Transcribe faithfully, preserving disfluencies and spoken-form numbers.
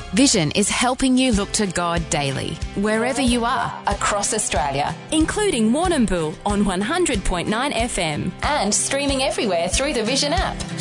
Vision is helping you look to God daily, wherever you are, across Australia, including Warrnambool on one hundred point nine F M and streaming everywhere through the Vision app.